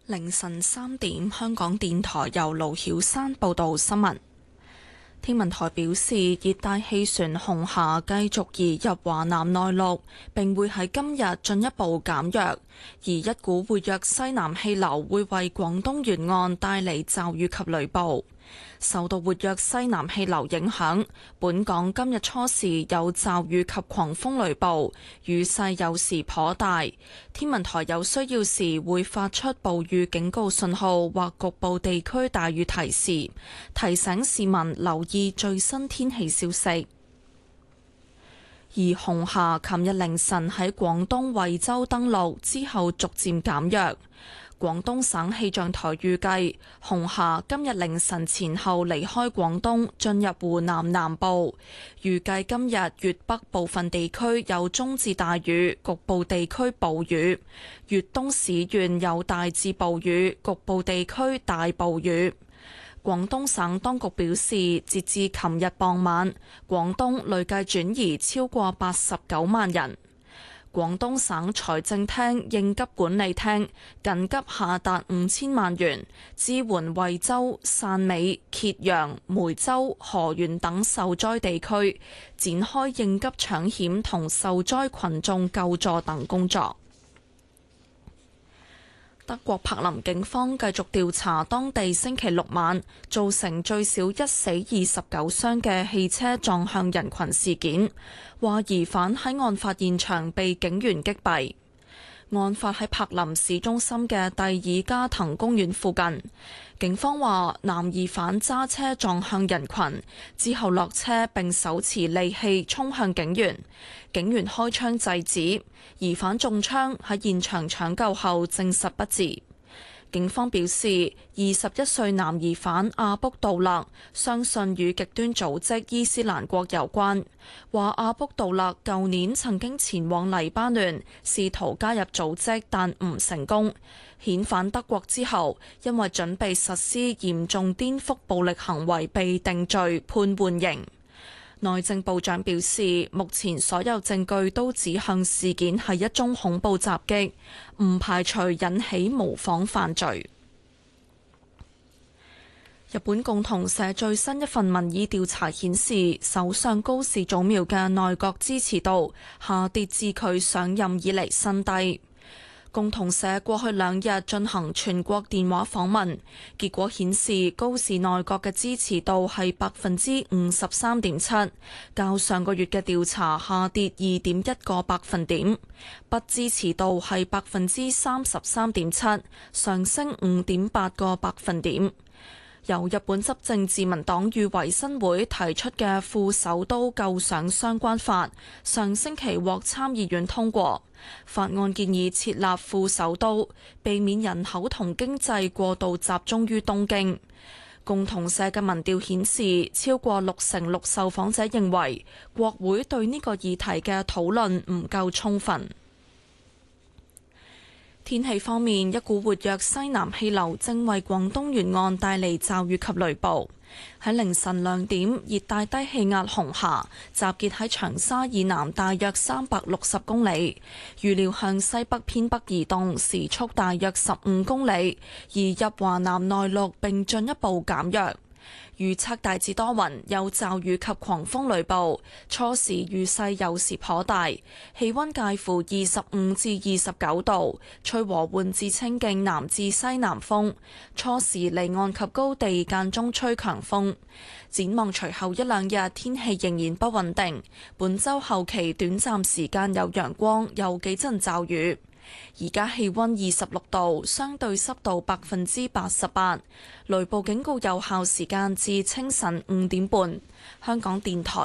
凌晨3點，香港電台由盧曉山報道新聞。天文台表示，熱帶氣旋紅霞繼續移入華南內陸，並會喺今日進一步減弱，而一股活躍西南氣流會為廣東沿岸帶嚟驟雨及雷暴。受到活躍西南氣流影響，本港今日初時有驟雨及狂風雷暴，雨勢有時頗大。天文台有需要時會發出暴雨警告信號或局部地區大雨提示，提醒市民留意最新天氣消息。而紅霞琴日凌晨喺廣東惠州登陸之後逐漸減弱。廣東省氣象台預計，紅霞今日凌晨前後離開廣東，進入湖南南部。預計今日粵北部分地區有中至大雨，局部地區暴雨；粵東市縣有大至暴雨，局部地區大暴雨。廣東省當局表示，截至琴日傍晚，廣東累計轉移超過89萬人。廣東省財政廳應急管理廳緊急下達5000萬元，支援惠州、汕尾、揭陽、梅州、河源等受災地區，展開應急搶險同受災群眾救助等工作。德國柏林警方繼續調查當地星期六晚造成最少1死29傷嘅汽車撞向人群事件，話疑犯喺案發現場被警員擊斃。案發喺柏林市中心嘅蒂爾加滕公園附近。警方話男疑犯揸車撞向人群之後落車並手持利器衝向警員，警員開槍制止，疑犯中槍喺現場搶救後證實不治。警方表示，21歲男疑犯阿卜杜勒相信與極端組織伊斯蘭國有關。話阿卜杜勒舊年曾經前往黎巴嫩，試圖加入組織，但唔成功。遣返德國之後，因為準備實施嚴重顛覆暴力行為，被定罪判緩刑。內政部長表示，目前所有證據都指向事件係一宗恐怖襲擊，唔排除引起模仿犯罪。日本共同社最新一份民意調查顯示，首相高市早苗嘅內閣支持度下跌至佢上任以嚟新低。共同社過去2日進行全國電話訪問，結果顯示高市內閣嘅支持度係53.7%，較上個月嘅調查下跌2.1個百分點。不支持度係33.7%，上升5.8個百分點。由日本執政自民黨與維新會提出嘅副首都構想相關法，上星期獲參議院通過。法案建議設立副首都，避免人口同經濟過度集中於東京。共同社嘅民調顯示，超過66%受訪者認為國會對呢個議題嘅討論唔夠充分。天氣方面，一股活躍西南氣流正為廣東沿岸帶嚟驟雨及雷暴。喺凌晨2點，熱帶低氣壓紅霞集結喺長沙以南大約360公里，預料向西北偏北移動，時速大約15公里，移入華南內陸並進一步減弱。預測大致多雲，有驟雨及狂風雷暴，初時雨勢有時頗大，氣溫介乎25至29度，吹和緩至清勁南至西南風，初時離岸及高地間中吹強風。展望隨後1-2日天氣仍然不穩定，本週後期短暫時間有陽光，有幾陣驟雨。而家氣溫26度，相對濕度88%，雷暴警告有效時間至清晨5點半。香港電台